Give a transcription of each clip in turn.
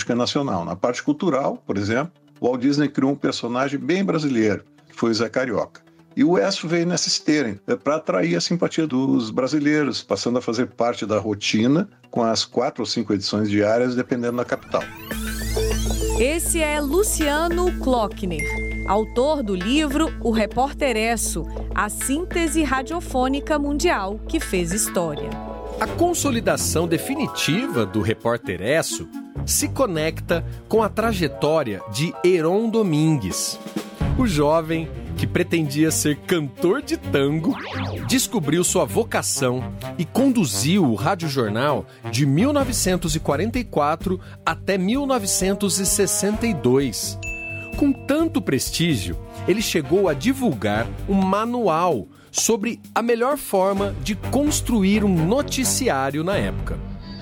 política nacional. Na parte cultural, por exemplo, o Walt Disney criou um personagem bem brasileiro, que foi o Zé Carioca. E o Écio veio nessa esteira, para atrair a simpatia dos brasileiros, passando a fazer parte da rotina com as 4 ou 5 edições diárias, dependendo da capital. Esse é Luciano Klockner, autor do livro O Repórter Esso, a síntese radiofônica mundial que fez história. A consolidação definitiva do Repórter Esso se conecta com a trajetória de Heron Domingues. O jovem que pretendia ser cantor de tango, descobriu sua vocação e conduziu o radiojornal de 1944 até 1962. Com tanto prestígio, ele chegou a divulgar um manual sobre a melhor forma de construir um noticiário na época.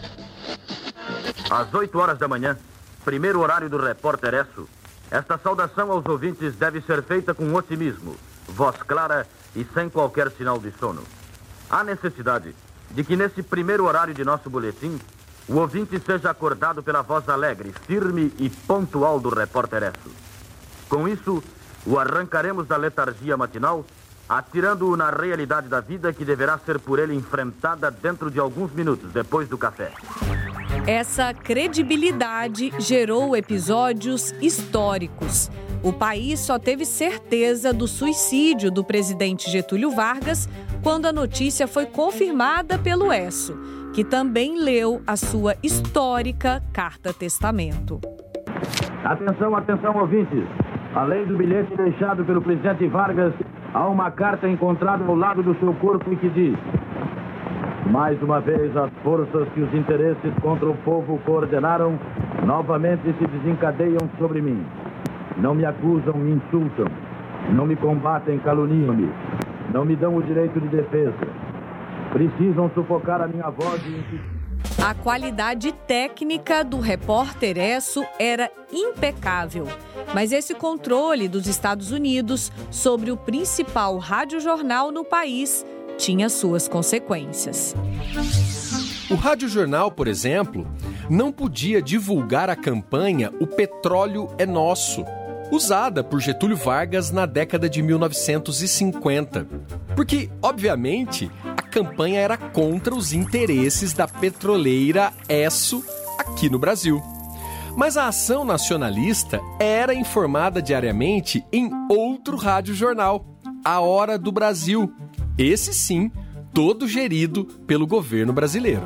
Às 8 horas da manhã, primeiro horário do Repórter Esso, esta saudação aos ouvintes deve ser feita com otimismo, voz clara e sem qualquer sinal de sono. Há necessidade de que nesse primeiro horário de nosso boletim, o ouvinte seja acordado pela voz alegre, firme e pontual do Repórter Esso. Com isso, o arrancaremos da letargia matinal, atirando-o na realidade da vida que deverá ser por ele enfrentada dentro de alguns minutos depois do café. Essa credibilidade gerou episódios históricos. O país só teve certeza do suicídio do presidente Getúlio Vargas quando a notícia foi confirmada pelo Esso, que também leu a sua histórica carta-testamento. Atenção, atenção, ouvintes. Além do bilhete deixado pelo presidente Vargas, há uma carta encontrada ao lado do seu corpo e que diz: mais uma vez, as forças que os interesses contra o povo coordenaram novamente se desencadeiam sobre mim. Não me acusam, me insultam. Não me combatem, caluniam-me. Não me dão o direito de defesa. Precisam sufocar a minha voz e... A qualidade técnica do Repórter Esso era impecável, mas esse controle dos Estados Unidos sobre o principal radiojornal no país tinha suas consequências. O radiojornal, por exemplo, não podia divulgar a campanha O Petróleo é Nosso, usada por Getúlio Vargas na década de 1950. Porque, obviamente, a campanha era contra os interesses da petroleira Esso aqui no Brasil. Mas a ação nacionalista era informada diariamente em outro radiojornal, A Hora do Brasil. Esse sim, todo gerido pelo governo brasileiro.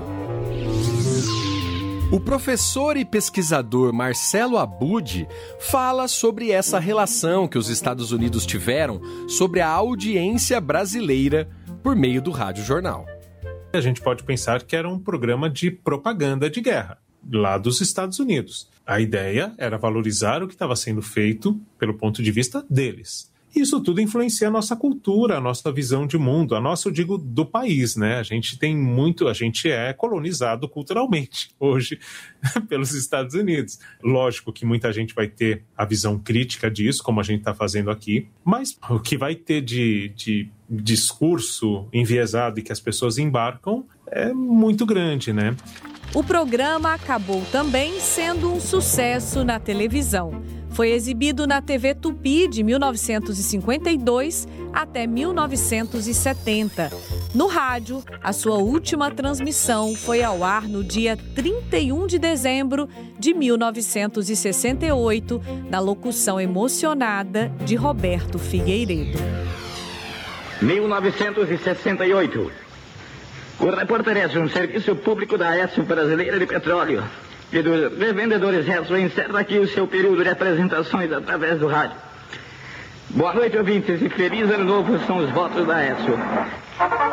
O professor e pesquisador Marcelo Abud fala sobre essa relação que os Estados Unidos tiveram sobre a audiência brasileira por meio do radiojornal. A gente pode pensar que era um programa de propaganda de guerra, lá dos Estados Unidos. A ideia era valorizar o que estava sendo feito pelo ponto de vista deles. Isso tudo influencia a nossa cultura, a nossa visão de mundo, a nossa, eu digo, do país, né? A gente é colonizado culturalmente hoje pelos Estados Unidos. Lógico que muita gente vai ter a visão crítica disso, como a gente está fazendo aqui, mas o que vai ter de discurso enviesado e que as pessoas embarcam é muito grande, né? O programa acabou também sendo um sucesso na televisão. Foi exibido na TV Tupi de 1952 até 1970. No rádio, a sua última transmissão foi ao ar no dia 31 de dezembro de 1968, na locução emocionada de Roberto Figueiredo. 1968. O Repórter Esso, um serviço público da Esso Brasileira de Petróleo e dos revendedores Esso, encerra aqui o seu período de apresentações através do rádio. Boa noite, ouvintes, e feliz ano novo são os votos da Esso.